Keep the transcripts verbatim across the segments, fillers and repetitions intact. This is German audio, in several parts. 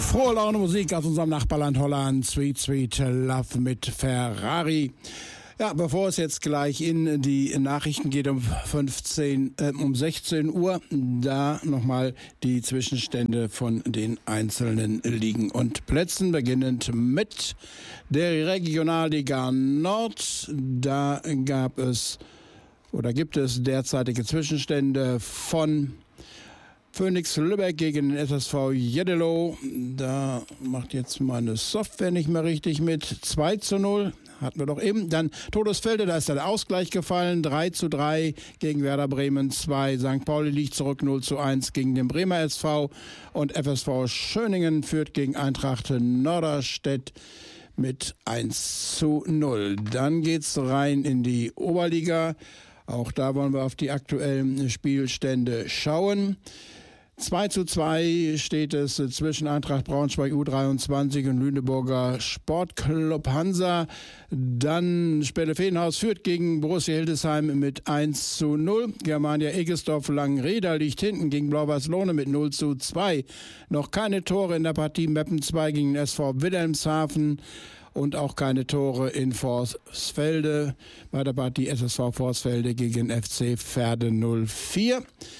Frohe Laune Musik aus unserem Nachbarland Holland. Sweet, Sweet Love mit Ferrari. Ja, bevor es jetzt gleich in die Nachrichten geht um fünfzehn, äh, um sechzehn Uhr, da nochmal die Zwischenstände von den einzelnen Ligen und Plätzen, beginnend mit der Regionalliga Nord. Da gab es oder gibt es derzeitige Zwischenstände von Phoenix Lübeck gegen den S S V Jeddelo. Da macht jetzt meine Software nicht mehr richtig mit. zwei zu null. Hatten wir doch eben. Dann Todesfelde, da ist der Ausgleich gefallen. drei zu drei gegen Werder Bremen zwei. Sankt Pauli liegt zurück null zu eins gegen den Bremer S V. Und F S V Schöningen führt gegen Eintracht Norderstedt mit eins zu null. Dann geht's rein in die Oberliga. Auch da wollen wir auf die aktuellen Spielstände schauen. zwei zu zwei steht es zwischen Eintracht Braunschweig U dreiundzwanzig und Lüneburger Sportclub Hansa. Dann Spelle-Feenhaus führt gegen Borussia Hildesheim mit eins zu null. Germania Egestorf Langreda liegt hinten gegen Blau-Weiß Lohne mit null zu zwei. Noch keine Tore in der Partie Meppen zwei gegen den S V Wilhelmshaven. Und auch keine Tore in Vorsfelde bei der Partie S S V Vorsfelde gegen F C Verde null vier.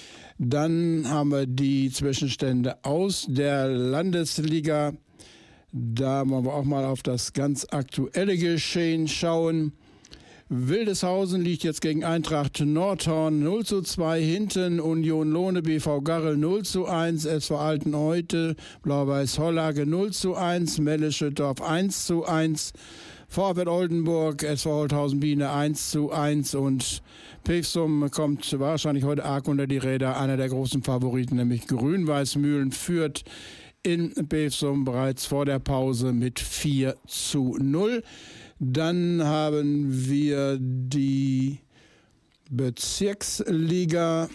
Dann haben wir die Zwischenstände aus der Landesliga. Da wollen wir auch mal auf das ganz aktuelle Geschehen schauen. Wildeshausen liegt jetzt gegen Eintracht Nordhorn null zu zwei hinten. Union Lohne B V Garrel null zu eins. S V Altenheute Blau-Weiß Hollage null zu eins. Mellische Dorf eins zu eins. VfL Oldenburg, S V Holthausen Biene eins zu eins und Pevsum kommt wahrscheinlich heute arg unter die Räder. Einer der großen Favoriten, nämlich Grün-Weiß Mühlen, führt in Pevsum bereits vor der Pause mit vier zu null. Dann haben wir die Bezirksliga.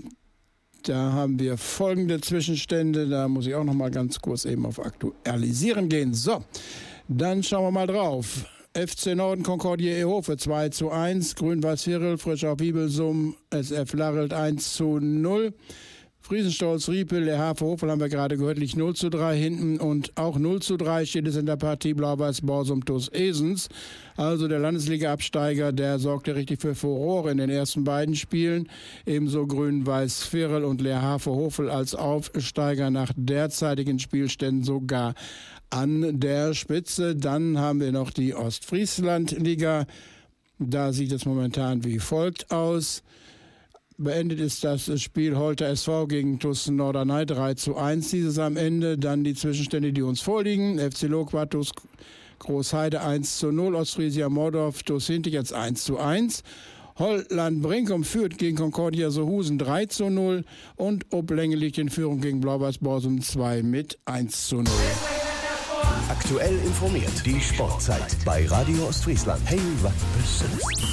Da haben wir folgende Zwischenstände. Da muss ich auch noch mal ganz kurz eben auf Aktualisieren gehen. So, dann schauen wir mal drauf. F C Norden Concordia Ehofe zwei zu eins. Grün-Weiß Virel, Frischau-Bibelsum, S F Larelt eins zu null. Friesenstolz Riepel, der H V Hofel haben wir gerade gehört, liegt null zu drei hinten und auch null zu drei steht es in der Partie Blau-Weiß Borsum TuS Esens. Also der Landesliga-Absteiger, der sorgte richtig für Furore in den ersten beiden Spielen. Ebenso Grün-Weiß Virel und Leer H V Hofel als Aufsteiger nach derzeitigen Spielständen sogar an der Spitze. Dann haben wir noch die Ostfriesland-Liga. Da sieht es momentan wie folgt aus. Beendet ist das Spiel Holter S V gegen TuS Norderney drei zu eins. Dieses am Ende. Dann die Zwischenstände, die uns vorliegen. F C Lokwa TuS Großheide eins zu null. Ostfriesia Mordorf TuS Hintig jetzt eins zu eins. Holland Brinkum führt gegen Concordia Sohusen drei zu null. Und Oblenge liegt in Führung gegen Blau-Weiß Borsum zwei mit eins zu null. Aktuell informiert. Die Sportzeit bei Radio Ostfriesland. Hey, was ist das?